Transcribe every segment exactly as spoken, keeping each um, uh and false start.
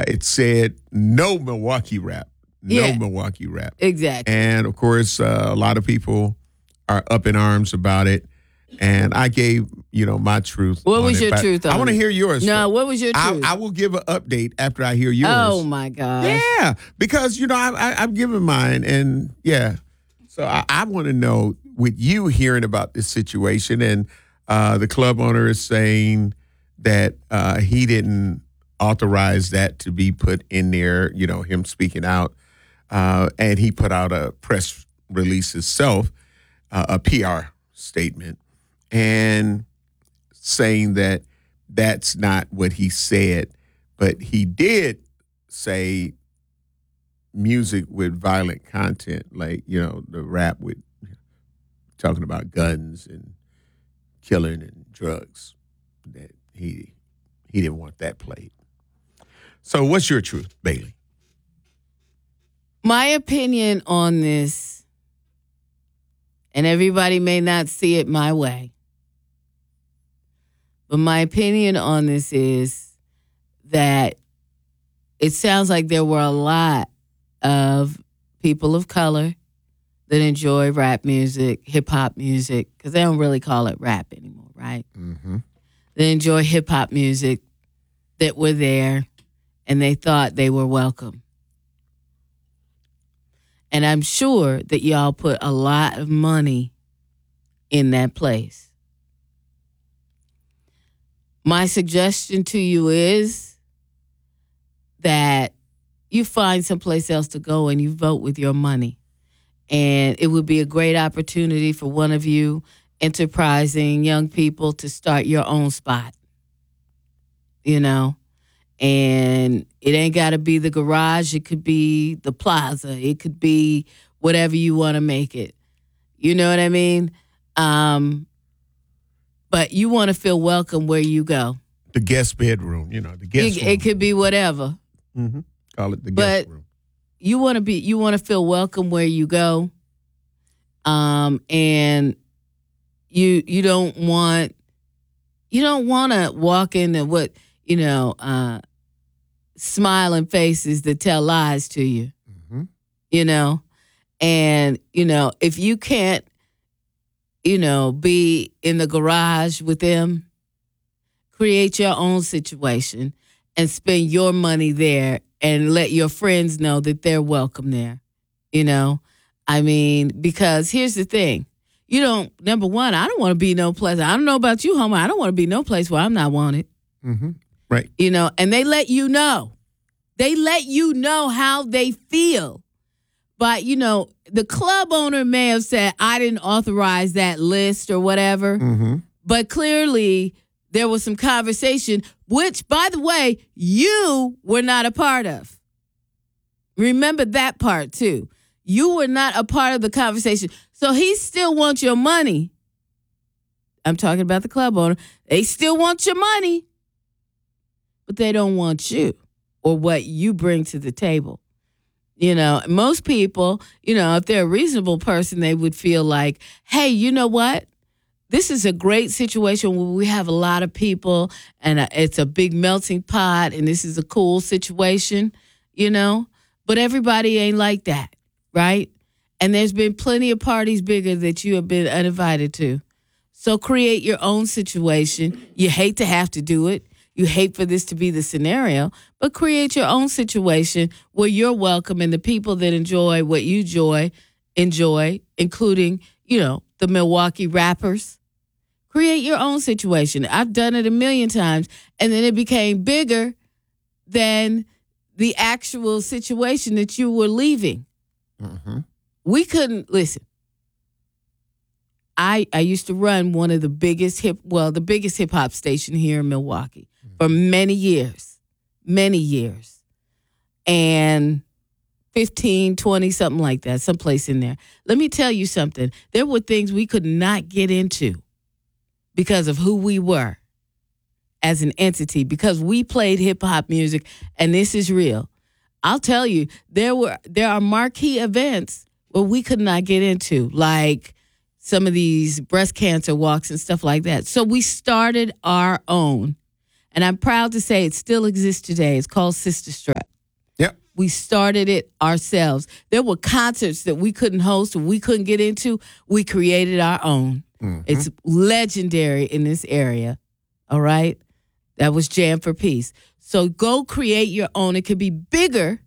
it said no Milwaukee rap. No Yeah. Milwaukee rap. Exactly. And, of course, uh, a lot of people are up in arms about it. And I gave, you know, my truth. What on was it. your But truth on I want to it? hear yours. No, first. what was your I, truth? I will give an update after I hear yours. Oh, my gosh. Yeah, because, you know, I, I, I'm giving mine. And, yeah. So I, I want to know, with you hearing about this situation, and uh, the club owner is saying that uh, he didn't authorize that to be put in there, you know, him speaking out. Uh, and he put out a press release himself, uh, a P R statement, and saying that that's not what he said. But he did say music with violent content, like, you know, the rap with talking about guns and killing and drugs, that he he didn't want that played. So what's your truth, Bailey? My opinion on this, and everybody may not see it my way, but my opinion on this is that it sounds like there were a lot of people of color that enjoy rap music, hip-hop music, because they don't really call it rap anymore, right? Mm-hmm. They enjoy hip-hop music that were there, and they thought they were welcome. And I'm sure that y'all put a lot of money in that place. My suggestion to you is that you find someplace else to go and you vote with your money. And it would be a great opportunity for one of you enterprising young people to start your own spot. You know? And it ain't got to be the garage. It could be the plaza. It could be whatever you want to make it. You know what I mean? Um, but you want to feel welcome where you go. The guest bedroom, you know, the guest it, room. It could be whatever. Mm-hmm. Call it the but guest room. You want to be. You want to feel welcome where you go. Um, and you you don't want you don't want to walk into what. You know, uh, smiling faces that tell lies to you, mm-hmm. you know, and, you know, if you can't, you know, be in the garage with them, create your own situation and spend your money there and let your friends know that they're welcome there, you know. I mean, because here's the thing. You don't, number one, I don't want to be no place. I don't know about you, Homer. I don't want to be no place where I'm not wanted. Mm-hmm. Right. You know, and they let you know. They let you know how they feel. But, you know, the club owner may have said, I didn't authorize that list or whatever. Mm-hmm. But clearly there was some conversation, which, by the way, you were not a part of. Remember that part, too. You were not a part of the conversation. So he still wants your money. I'm talking about the club owner. They still want your money. But they don't want you or what you bring to the table. You know, most people, you know, if they're a reasonable person, they would feel like, hey, you know what? This is a great situation where we have a lot of people and it's a big melting pot and this is a cool situation, you know. But everybody ain't like that, right? And there's been plenty of parties bigger that you have been uninvited to. So create your own situation. You hate to have to do it. You hate for this to be the scenario, but create your own situation where you're welcome and the people that enjoy what you enjoy, enjoy, including, you know, the Milwaukee rappers. Create your own situation. I've done it a million times, and then it became bigger than the actual situation that you were leaving. Mm-hmm. We couldn't, listen, I, I used to run one of the biggest hip, well, the biggest hip hop station here in Milwaukee for many years, many years. And fifteen, twenty, something like that, someplace in there. Let me tell you something. There were things we could not get into because of who we were as an entity, because we played hip hop music, and this is real. I'll tell you, there were there are marquee events where we could not get into, like some of these breast cancer walks and stuff like that. So we started our own. And I'm proud to say it still exists today. It's called Sister Strut. Yep. We started it ourselves. There were concerts that we couldn't host and we couldn't get into. We created our own. Mm-hmm. It's legendary in this area. All right? That was Jam for Peace. So go create your own. It could be bigger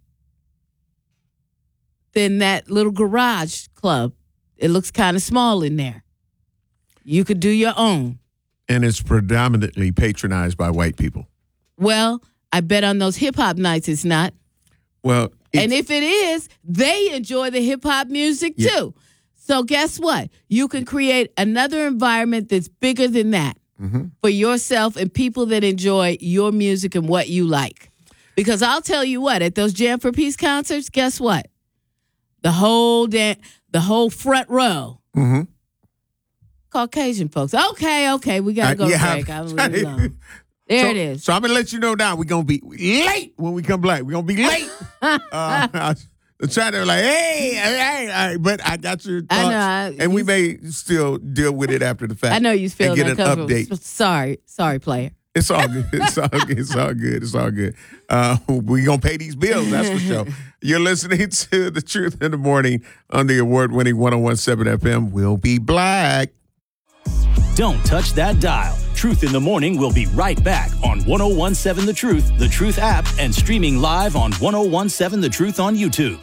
than that little garage club. It looks kind of small in there. You could do your own. And it's predominantly patronized by white people. Well, I bet on those hip-hop nights it's not. Well, and if it is, they enjoy the hip-hop music yeah. too. So guess what? You can create another environment that's bigger than that mm-hmm. for yourself and people that enjoy your music and what you like. Because I'll tell you what, at those Jam for Peace concerts, guess what? The whole da- the whole front row. Mm-hmm. Caucasian folks. Okay, okay, we got to go uh, yeah, break. I'm leaving alone. There so, it is. So I'm going to let you know now we're going to be late when we come back. We're going to be late. uh, I was trying to like, hey, hey, hey, but I got your thoughts. I know. I, and we may still deal with it after the fact. I know you feel and get an update. Sorry. Sorry, player. It's all good. It's all good. It's all good. It's all good. Uh, we're going to pay these bills, that's for sure. You're listening to The Truth in the Morning on the award-winning one oh one point seven F M. We'll be black. Don't touch that dial. Truth in the Morning will be right back on one oh one point seven The Truth, The Truth app, and streaming live on one oh one point seven The Truth on YouTube.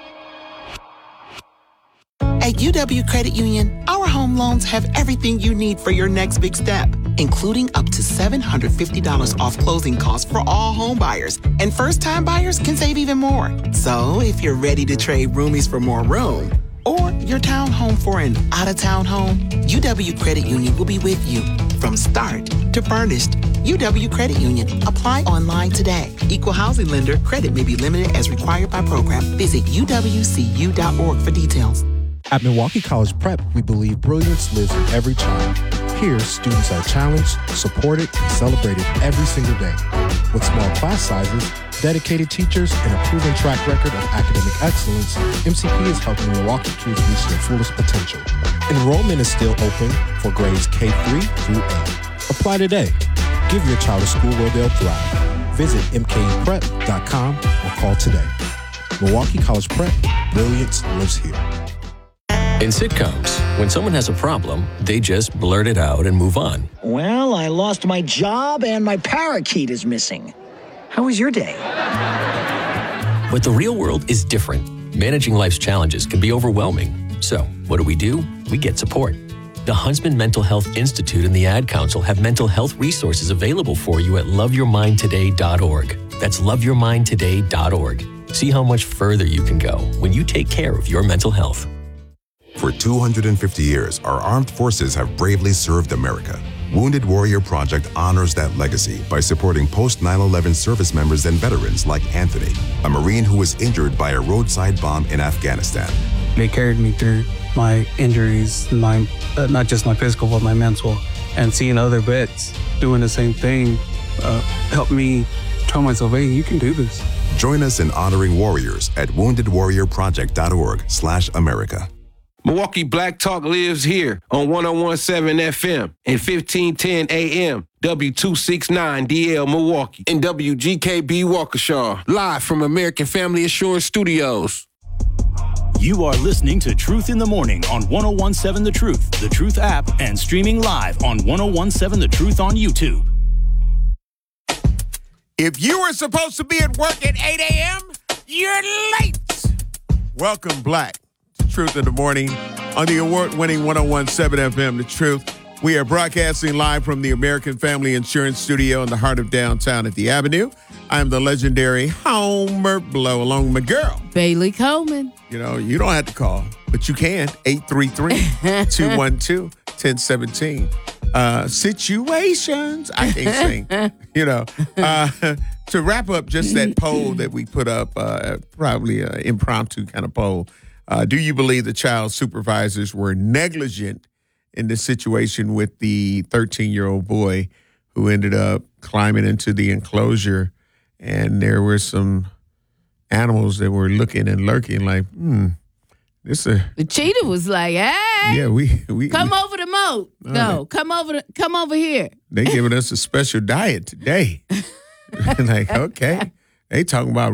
At U W Credit Union, our home loans have everything you need for your next big step, including up to seven hundred fifty dollars off closing costs for all home buyers. And first-time buyers can save even more. So if you're ready to trade roomies for more room, or your townhome for an out-of-town home, U W Credit Union will be with you from start to furnished. U W Credit Union. Apply online today. Equal housing lender. Credit may be limited as required by program. Visit U W C U dot org for details. At Milwaukee College Prep, we believe brilliance lives in every child. Here, students are challenged, supported, and celebrated every single day. With small class sizes, dedicated teachers, and a proven track record of academic excellence, M C P is helping Milwaukee kids reach their fullest potential. Enrollment is still open for grades K through eight. Apply today. Give your child a school where they'll thrive. Visit M K E prep dot com or call today. Milwaukee College Prep, brilliance lives here. In sitcoms, when someone has a problem, they just blurt it out and move on. Well, I lost my job and my parakeet is missing. How was your day? But the real world is different. Managing life's challenges can be overwhelming. So, what do we do? We get support. The Huntsman Mental Health Institute and the Ad Council have mental health resources available for you at love your mind today dot org. That's love your mind today dot org. See how much further you can go when you take care of your mental health. For two hundred fifty years, our armed forces have bravely served America. Wounded Warrior Project honors that legacy by supporting post nine eleven service members and veterans like Anthony, a Marine who was injured by a roadside bomb in Afghanistan. They carried me through my injuries, my uh, not just my physical, but my mental. And seeing other vets doing the same thing uh, helped me tell myself, hey, you can do this. Join us in honoring warriors at wounded warrior project dot org slash America. Milwaukee Black Talk lives here on one oh one point seven F M and fifteen ten A M, W two sixty-nine D L Milwaukee, and W G K B Waukesha, live from American Family Assurance Studios. You are listening to Truth in the Morning on one oh one point seven The Truth, The Truth app, and streaming live on one oh one point seven The Truth on YouTube. If you were supposed to be at work at eight a.m., you're late. Welcome, Black. Truth in the Morning on the award-winning one oh one point seven F M, The Truth. We are broadcasting live from the American Family Insurance Studio in the heart of downtown at the Avenue. I am the legendary Homer Blow, along with my girl, Bailey Coleman. You know, you don't have to call, but you can. eight three three, two one two, one oh one seven. Uh, situations. I can't sing. You know, uh, to wrap up just that poll that we put up, uh, probably an impromptu kind of poll. Uh, do you believe the child supervisors were negligent in the situation with the thirteen-year-old boy who ended up climbing into the enclosure, and there were some animals that were looking and lurking like, hmm, This a The cheetah was like, "Hey, yeah. We we come over the moat. No, right. come over, to, come over here." They giving us a special diet today. Like, okay, they talking about